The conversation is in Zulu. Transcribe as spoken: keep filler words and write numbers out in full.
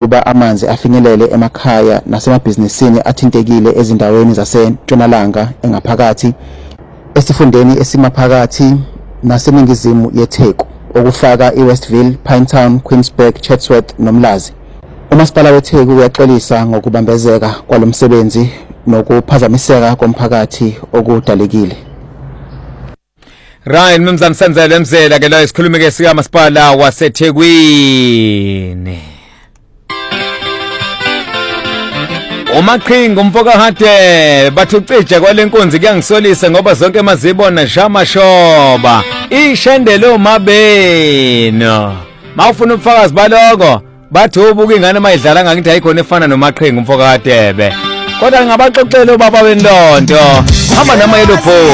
ukuba amanzi afinyelele emakhaya nasemabhizinisini athintekile ezindaweni zaseNtshonalanga engaphakathi esifundeni esimaphakathi naseningizimu yeTheku okufaka iWestville, Pinetown, Queensburg, Chatsworth noMlazi. Umasipala weTheku uyaxolisa ngokubambezeka kwalomsebenzi nokuphazamiseka komphakathi okudalekile. Right, Mnumzane Senzele Mzela ke la isikhulumi ke sika masipala waseThekwini. Umaqhinga umfoka hade bathucije kwalenkonzi kuyangisolisa ngoba zonke emazibona shama shoba ishendelo mabeno. Mawufuna ubufakazi baloko bathi ubuka ingane mayidlala ngakithi ayikhona efana nomaqhinga umfoka hadebe. Kodwa ngabaxoxela ubaba wendondo hamba nama yellow